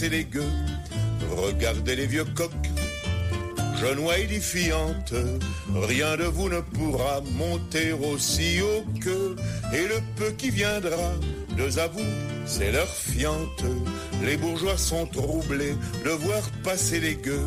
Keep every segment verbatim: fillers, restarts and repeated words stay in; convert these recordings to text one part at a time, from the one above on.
les gueux, regardez les vieux coqs, genoux édifiantes, rien de vous ne pourra monter aussi haut que, et le peu qui viendra, deux à vous, c'est leur fiente, les bourgeois sont troublés de voir passer les gueux.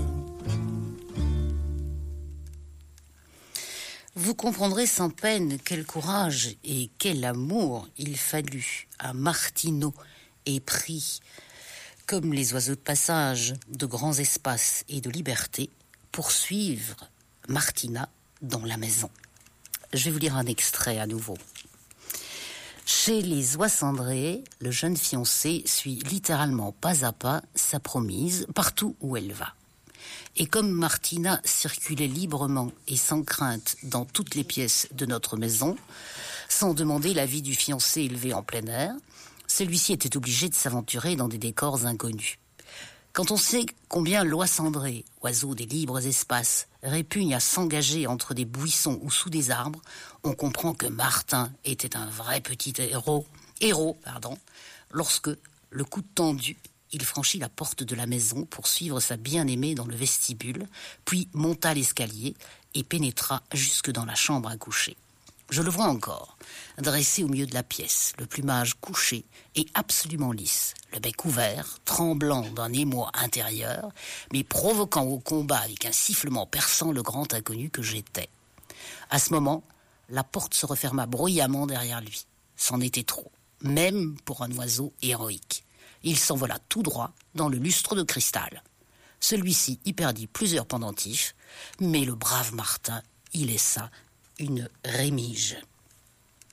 Vous comprendrez sans peine quel courage et quel amour il fallut à Martineau épris, comme les oiseaux de passage de grands espaces et de liberté, pour suivre Martina dans la maison. Je vais vous lire un extrait à nouveau. Chez les Oissandré, le jeune fiancé suit littéralement pas à pas sa promise partout où elle va. Et comme Martina circulait librement et sans crainte dans toutes les pièces de notre maison, sans demander l'avis du fiancé élevé en plein air, celui-ci était obligé de s'aventurer dans des décors inconnus. Quand on sait combien l'oissandré, oiseau des libres espaces, répugne à s'engager entre des buissons ou sous des arbres, on comprend que Martin était un vrai petit héros, héros, pardon, lorsque, le coude tendu, il franchit la porte de la maison pour suivre sa bien-aimée dans le vestibule, puis monta l'escalier et pénétra jusque dans la chambre à coucher. Je le vois encore, dressé au milieu de la pièce, le plumage couché et absolument lisse, le bec ouvert, tremblant d'un émoi intérieur, mais provoquant au combat avec un sifflement perçant le grand inconnu que j'étais. À ce moment, la porte se referma bruyamment derrière lui. C'en était trop, même pour un oiseau héroïque. Il s'envola tout droit dans le lustre de cristal. Celui-ci y perdit plusieurs pendentifs, mais le brave Martin y laissa une rémige.